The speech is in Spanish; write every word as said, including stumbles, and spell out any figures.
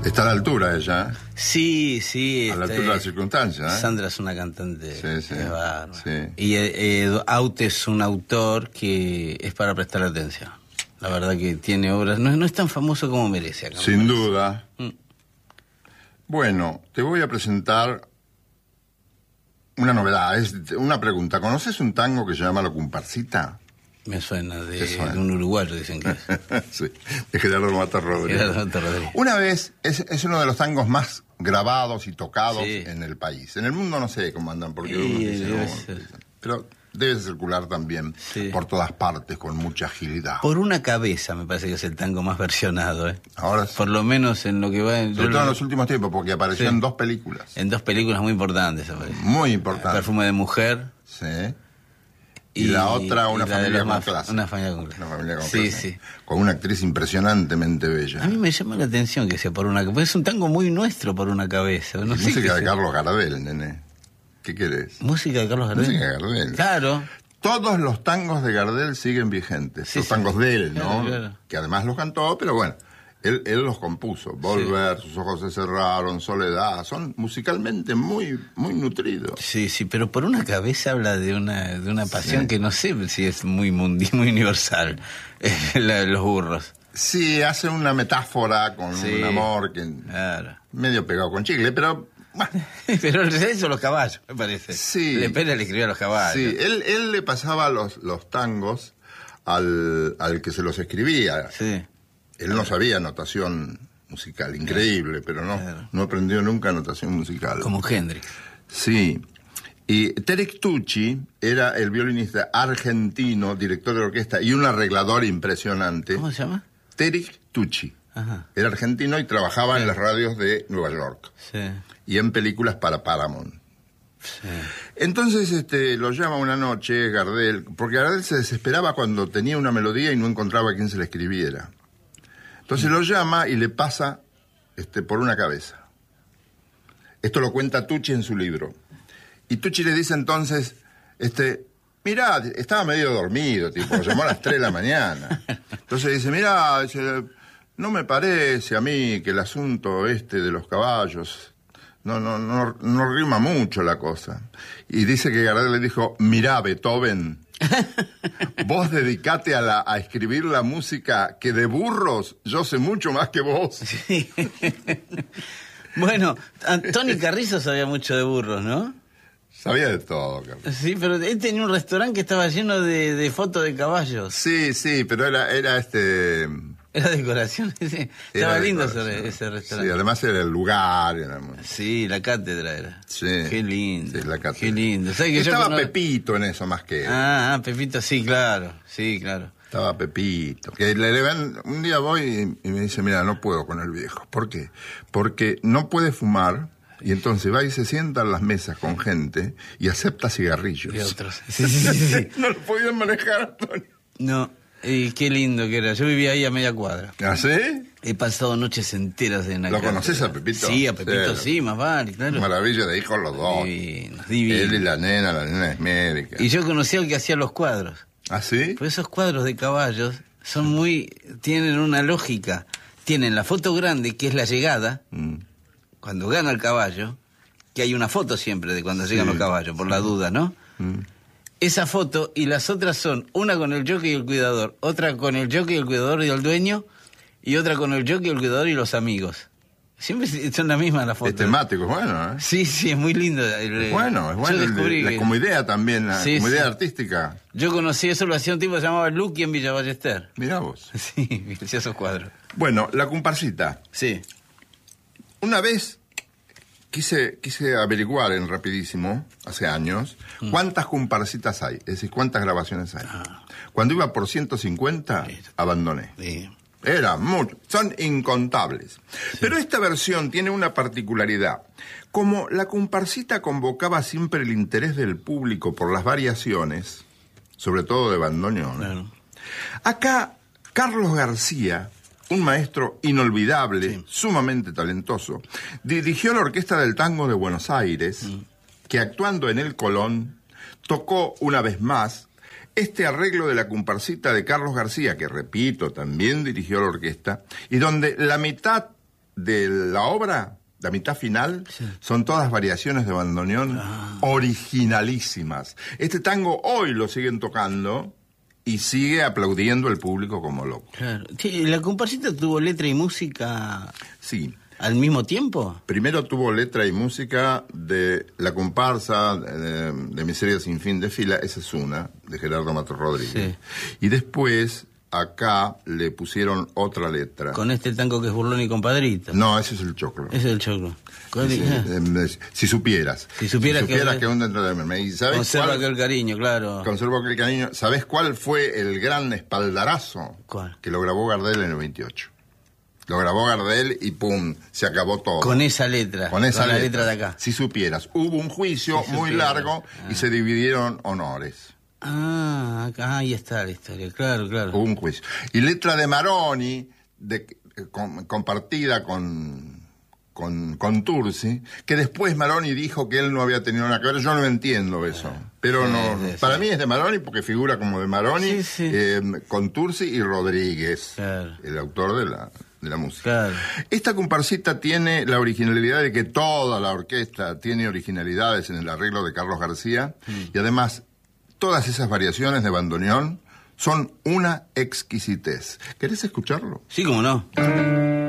Está a la altura ella, ¿eh? Sí, sí. A la este, altura de las circunstancias, ¿eh? Sandra es una cantante. Sí, sí, es bárbara. sí. Y eh, eh, Aute es un autor que es para prestar atención. La verdad que tiene obras... No, no es tan famoso como merece acá. Sin duda. Mm. Bueno, te voy a presentar una novedad. Es una pregunta. ¿Conoces un tango que se llama La Comparsita? Me suena de, ¿Te suena? de un uruguayo, dicen que es. Sí, de Gerardo Mata Rodríguez. Gerardo Mata Rodríguez. Una vez, es, es uno de los tangos más grabados y tocados Sí. en el país. En el mundo no sé cómo andan, porque Sí, unos dicen, debe "Oh", ser. pero debe circular también Sí. por todas partes con mucha agilidad. Por una cabeza me parece que es el tango más versionado, ¿eh? Ahora sí. Por lo menos en lo que va... En, Sobre todo en los últimos tiempos, porque apareció Sí. en dos películas. en dos películas muy importantes, aparece. Muy importantes. Perfume de mujer. Sí. Y, la otra, Una y la de familia los con maf- clase. Una familia con clase. Una familia con Sí, clase. sí. Con una actriz impresionantemente bella. A mí me llama la atención que sea por una cabeza. Es un tango muy nuestro por una cabeza. No Y sé qué música de sea. Carlos Gardel, nene. ¿Qué querés? Música de Carlos Gardel. Música de Gardel. Claro. Todos los tangos de Gardel siguen vigentes. Sí, los sí. tangos de él, ¿no? Claro, claro. Que además los cantó, pero bueno, él, él los compuso. Volver, Sus ojos se cerraron, Soledad. Son musicalmente muy, muy nutridos. Sí, sí, pero por una cabeza habla de una de una pasión Sí. que no sé si es muy mundi, muy universal. La de los burros. Sí, hace una metáfora con Sí. un amor que Claro. medio pegado con chicle, pero bueno, Pero en realidad hizo los caballos, me parece. Sí. Le Pérez le escribió a los caballos. sí, él, él le pasaba los, los tangos al, al que se los escribía. Sí. Él no sabía notación musical, increíble, pero no, Claro. no aprendió nunca notación musical. Como Hendrix. Sí. Y Terek Tucci era el violinista argentino, director de orquesta y un arreglador impresionante. ¿Cómo se llama? Terek Tucci. Ajá. Era argentino y trabajaba en las radios de Nueva York Sí. y en películas para Paramount. Sí. Entonces este, lo llama una noche Gardel, porque Gardel se desesperaba cuando tenía una melodía y no encontraba a quien se la escribiera. Entonces lo llama y le pasa este, por una cabeza. Esto lo cuenta Tucci en su libro. Y Tucci le dice entonces, este, mirá, estaba medio dormido, tipo, lo llamó a las tres de la mañana. Entonces dice, mirá, dice, no me parece a mí que el asunto este de los caballos, no, no, no, no rima mucho la cosa. Y dice que Gardel le dijo, mirá, Beethoven, vos dedicate a, la, a escribir la música que de burros yo sé mucho más que vos. Sí. Bueno, Tony Carrizo sabía mucho de burros, ¿no? Sabía de todo, Carlos. Sí, pero él tenía un restaurante que estaba lleno de, de fotos de caballos. Sí, sí, pero era, era este... Era decoración. Sí. Estaba era lindo decoración. ese, ese restaurante. Sí, además era el lugar. Era muy... Sí, la cátedra era. Sí. Qué lindo. Sí, la cátedra. Qué lindo. ¿Sabes que yo Estaba cono- Pepito en eso más que él. Ah, ah, Pepito, sí, claro. Sí, claro. Estaba Pepito. Que le, le ven- un día voy y, y me dice, mira, no puedo con el viejo. ¿Por qué? Porque no puede fumar y entonces va y se sienta en las mesas con gente y acepta cigarrillos. Y otros. Sí, sí, sí, sí. No lo podían manejar, Antonio. No, y qué lindo que era. Yo vivía ahí a media cuadra. ¿Ah, sí? He pasado noches enteras en la ¿Lo cátedra. conoces a Pepito? Sí, a Pepito Sí. sí, más vale, claro. Maravilla de hijos los dos. Divinos, divinos. Él y la nena, la nena es médica. Y yo conocí al que hacía los cuadros. ¿Ah, sí? Pues esos cuadros de caballos son muy... tienen una lógica. Tienen la foto grande, que es la llegada, Mm. cuando gana el caballo, que hay una foto siempre de cuando llegan Sí, los caballos, por la duda, ¿no? Mm. Esa foto y las otras son una con el jockey y el cuidador, otra con el jockey, el cuidador y el dueño, y otra con el jockey, el cuidador y los amigos. Siempre son las mismas las Es fotos. temático, es bueno, ¿eh? Sí, sí, es muy lindo. El- Es bueno, es bueno. Yo el de- descubrí la- que- como idea también, la- Sí, como sí. idea artística. Yo conocí eso, lo hacía un tipo que se llamaba Lucky en Villa Ballester. Mirá vos. Sí, hacía esos cuadros. Bueno, la comparsita. Sí. Una vez quise, quise averiguar en Rapidísimo, hace años, cuántas comparsitas hay, es decir, cuántas grabaciones hay. Ah. Cuando iba por ciento cincuenta, Sí. abandoné. Sí. Era mucho, son incontables. Pero esta versión tiene una particularidad. Como la comparsita convocaba siempre el interés del público por las variaciones, sobre todo de bandoneón, Claro. acá Carlos García, un maestro inolvidable, Sí. sumamente talentoso, dirigió la Orquesta del Tango de Buenos Aires, Mm. que actuando en el Colón, tocó una vez más este arreglo de la comparsita de Carlos García, que repito, también dirigió la orquesta, y donde la mitad de la obra, la mitad final, sí. son todas variaciones de bandoneón ah. originalísimas. Este tango hoy lo siguen tocando y sigue aplaudiendo el público como loco. Claro. Sí, ¿la comparsita tuvo letra y música sí. al mismo tiempo? Primero tuvo letra y música de La comparsa, de, de Miseria sin fin de fila, esa es una, de Gerardo Matos Rodríguez. Sí. Y después, acá, le pusieron otra letra. Con este tango que es Burlón y Compadrito. No, ese es el Choclo. Ese es el Choclo. Si, eh, si supieras. Si supieras, si supieras que, que un dentro de mí. ¿Sabes conserva cuál? aquel cariño, claro. Conserva aquel cariño. ¿Sabés cuál fue el gran espaldarazo? ¿Cuál? Que lo grabó Gardel en el veintiocho. Lo grabó Gardel y pum, se acabó todo. Con esa letra. Con esa con letra. la letra de acá. Si supieras. Hubo un juicio si muy largo ah. y se dividieron honores. Ah, acá, ahí está la historia, claro, claro. Hubo un juicio. Y letra de Maroni, de, con, compartida con... Con, con Tursi, que después Maroni dijo que él no había tenido nada que ver. Yo no entiendo eso, ah, pero sí, no sí, para sí. mí es de Maroni porque figura como de Maroni, sí, sí. Eh, con Tursi y Rodríguez, claro. el autor de la, de la música. Claro. Esta comparsita tiene la originalidad de que toda la orquesta tiene originalidades en el arreglo de Carlos García, mm. y además todas esas variaciones de bandoneón son una exquisitez. ¿Querés escucharlo? Sí, cómo no.